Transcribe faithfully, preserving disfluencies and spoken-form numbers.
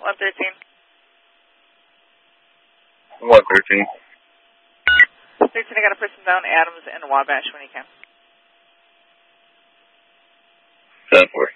one thirteen. one thirteen. thirteen, I got a person down Adams and Wabash when you can. ten four.